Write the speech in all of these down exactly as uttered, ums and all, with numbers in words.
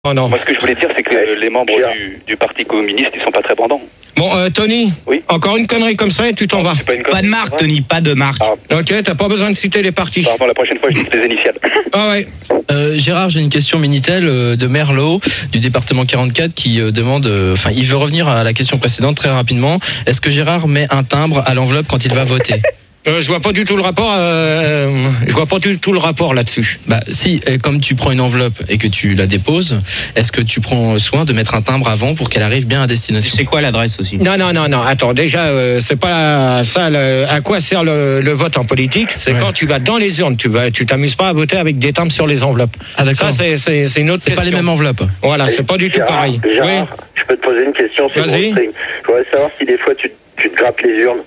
Oh non. Moi, ce que je voulais dire, c'est que les membres du, du Parti communiste, ils sont pas très bandants. Bon, euh, Tony, oui. Encore une connerie comme ça et tu t'en vas. Pas, pas de marque, Tony, pas de marque. Ah. Ok, t'as pas besoin de citer les partis. Pardon, la prochaine fois, je dis les initiales. Ah ouais. Euh, Gérard, j'ai une question Minitel euh, de Merlot, du département quarante-quatre, qui euh, demande, enfin, euh, il veut revenir à la question précédente très rapidement. Est-ce que Gérard met un timbre à l'enveloppe quand il va voter? Euh, je vois pas du tout le rapport. Euh, je vois pas du tout le rapport là-dessus. Bah si, et comme tu prends une enveloppe et que tu la déposes, est-ce que tu prends soin de mettre un timbre avant pour qu'elle arrive bien à destination? C'est quoi l'adresse aussi? Non, non, non, non. Attends, déjà, euh, c'est pas ça. Le, à quoi sert le, le vote en politique? C'est ouais. Quand tu vas dans les urnes, tu vas, tu t'amuses pas à voter avec des timbres sur les enveloppes. Ah d'accord. Ça, c'est, c'est, c'est une autre. C'est question. Pas les mêmes enveloppes. Voilà, c'est pas du tout Gérard, pareil. Gérard, oui. Je peux te poser une question sur Vas-y. le string. Je voudrais savoir si des fois tu, tu te grappes les urnes.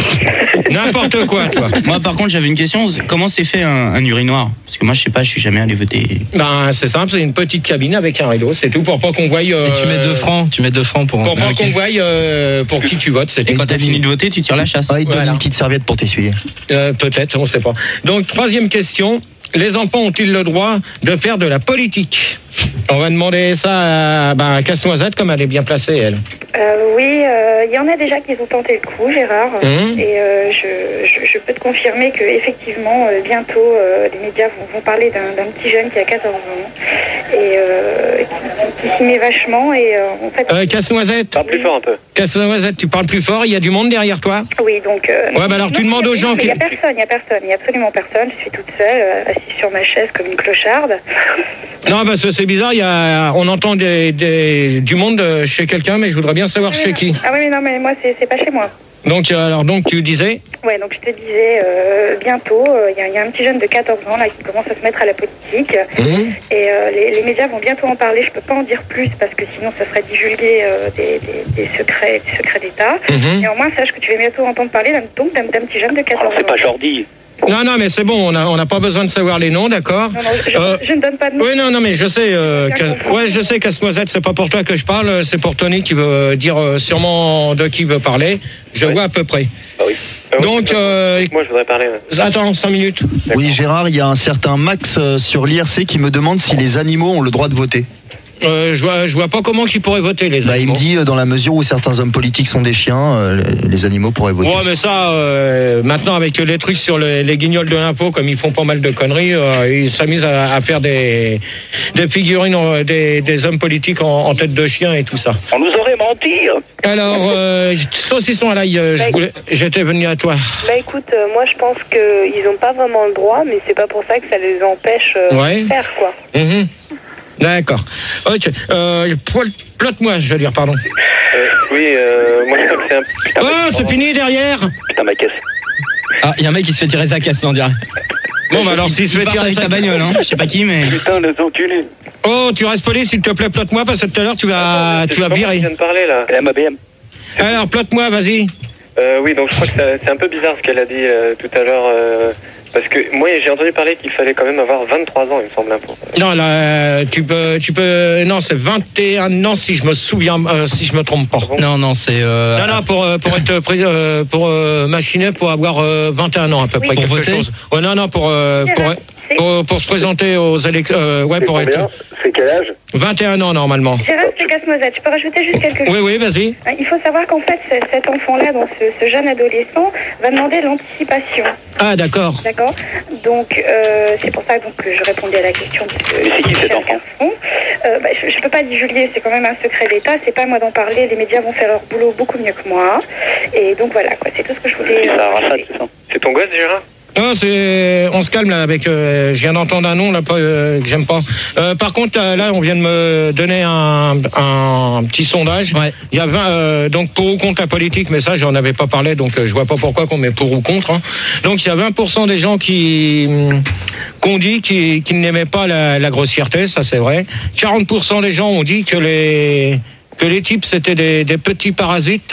N'importe quoi, toi. Moi, par contre, j'avais une question. Comment s'est fait un, un urinoir? Parce que moi, je sais pas, je suis jamais allé voter. Ben, c'est simple, c'est une petite cabine avec un rideau, c'est tout, pour pas qu'on voie. Euh, Et tu mets deux francs, tu mets deux francs pour. Pour pas qu'on voie euh, pour qui tu votes. C'est Et quand t'as fini de voter, tu tires la chasse. Ah, il te voilà. donne une petite serviette pour t'essuyer. Euh, peut-être, on sait pas. Donc, troisième question. Les enfants ont-ils le droit de faire de la politique? On va demander ça à, ben, à Casse-Noisette, comme elle est bien placée, elle. Euh, oui, il euh, y en a déjà qui ont tenté le coup, Gérard. Mmh. Et euh, je, je, je peux te confirmer qu'effectivement, euh, bientôt, euh, les médias vont, vont parler d'un, d'un petit jeune qui a quatorze ans et euh, qui, qui s'y met vachement. Et, euh, en fait, euh, Casse-Noisette. Parle plus fort un peu. Casse-Noisette, tu parles plus fort, il y a du monde derrière toi? Oui, donc... Euh, ouais, bah alors non, tu demandes aux gens... Il n'y a personne, il n'y a personne, il n'y a absolument personne. Je suis toute seule, euh, assise sur ma chaise comme une clocharde. Non, parce que c'est bizarre, y a, on entend des, des, du monde chez quelqu'un, mais je voudrais bien savoir oui, chez qui. Ah oui, non, mais moi, c'est, c'est pas chez moi. Donc, alors, donc tu disais? Ouais, donc je te disais, euh, bientôt, il euh, y, y a un petit jeune de quatorze ans là qui commence à se mettre à la politique. Mmh. Et euh, les, les médias vont bientôt en parler. Je peux pas en dire plus parce que sinon, ça serait divulguer euh, des, des, des secrets, des secrets d'État. Mmh. Néanmoins, sache que tu vas bientôt entendre parler d'un, donc, d'un, d'un petit jeune de quatorze ans. Alors, c'est pas Jordi. Non, non, mais c'est bon, on n'a on a pas besoin de savoir les noms, d'accord? Non, non, je, euh, je ne donne pas de nom. Oui, non, non, mais je sais, euh, ouais, je sais, Casse-Noisette, c'est pas pour toi que je parle, c'est pour Tony qui veut dire euh, sûrement de qui veut parler. Je oui. vois à peu près. Ah oui. Ah oui, donc, euh, moi je voudrais parler. Ouais. Attends, cinq minutes. D'accord. Oui, Gérard, il y a un certain Max euh, sur l'I R C qui me demande si les animaux ont le droit de voter. Euh, je vois, je vois pas comment ils pourraient voter, les bah, animaux. Il me dit, euh, dans la mesure où certains hommes politiques sont des chiens, euh, les animaux pourraient voter. Ouais, mais ça, euh, maintenant, avec les trucs sur les, les guignols de l'impôt, comme ils font pas mal de conneries, euh, ils s'amusent à, à faire des, des figurines, euh, des, des hommes politiques en, en tête de chien et tout ça. On nous aurait menti. Alors, euh, saucisson à l'ail, euh, bah, je voulais, j'étais venu à toi. Bah écoute, euh, moi je pense qu'ils n'ont pas vraiment le droit, mais c'est pas pour ça que ça les empêche euh, ouais. de faire, quoi. Mmh. D'accord. Ok. Euh, Plotte-moi, je veux dire, pardon. Euh, oui, euh, moi je crois que c'est un... Putain, oh, c'est fini derrière. Putain, ma caisse. Ah, il y a un mec qui se fait tirer sa caisse, non, on dirait. Bon, bah alors s'il se fait tirer sa bagnole, hein. Je sais pas qui, mais... Putain, les enculés. Oh, tu restes poli, s'il te plaît, plotte-moi, parce que tout à l'heure, tu vas, ah, tu vas virer. Je viens de parler, là. Elle a B M. Alors, plotte-moi, vas-y. Euh, oui, donc je crois que ça, c'est un peu bizarre ce qu'elle a dit euh, tout à l'heure... Euh... Parce que moi j'ai entendu parler qu'il fallait quand même avoir vingt-trois ans, il me semble, pour. Non, là, tu peux, tu peux, non, c'est vingt et un ans si je me souviens, euh, si je me trompe pas. Non, non, c'est. Euh... Non, non, pour pour être pré, euh, pour euh, machiner, pour avoir euh, vingt et un ans à peu oui. près, pour quelque voter chose. Ouais, non, non, pour euh, pour, pour pour se présenter aux élections. Euh, ouais, c'est pour combien être. C'est quel âge? vingt et un ans normalement. Gérard, c'est Casse-Noisette. Je peux rajouter juste quelque chose? Oui, oui, vas-y. Il faut savoir qu'en fait, cet enfant-là, donc ce, ce jeune adolescent, va demander l'anticipation. Ah, d'accord. D'accord. Donc, euh, c'est pour ça donc, que je répondais à la question de ce Mais c'est qui cet enfant? euh, bah, Je ne peux pas divulguer, c'est quand même un secret d'État. C'est pas à moi d'en parler. Les médias vont faire leur boulot beaucoup mieux que moi. Et donc voilà, quoi. C'est tout ce que je voulais. C'est ça, Rachat, c'est ça. C'est ton gosse, Gérard? Non, c'est, on se calme là avec. Euh, je viens d'entendre un nom là pas, euh, que j'aime pas. Euh, par contre, là, on vient de me donner un, un petit sondage. Ouais. Il y a vingt, euh, donc pour ou contre la politique, mais ça, j'en avais pas parlé, donc euh, je vois pas pourquoi qu'on met pour ou contre. Hein. Donc il y a vingt pour cent des gens qui qu'on dit qu'ils, qu'ils n'aimaient pas la, la grossièreté, ça c'est vrai. quarante pour cent des gens ont dit que les que les types c'était des, des petits parasites.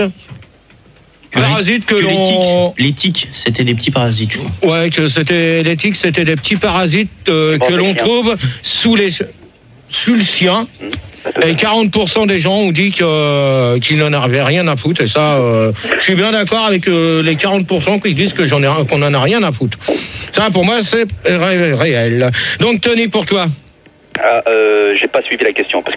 Parasites que, que l'on... les tiques, c'était des petits parasites, je crois. Ouais, que c'était les tiques, c'était des petits parasites euh, que l'on trouve sous les sous le chien. Et quarante pour cent des gens ont dit que, euh, qu'ils n'en avaient rien à foutre. Et ça, euh, je suis bien d'accord avec euh, les quarante pour cent qui disent que j'en ai, qu'on n'en a rien à foutre. Ça, pour moi, c'est ré- réel. Donc, Tony, pour toi. Ah, euh, j'ai pas suivi la question. Parce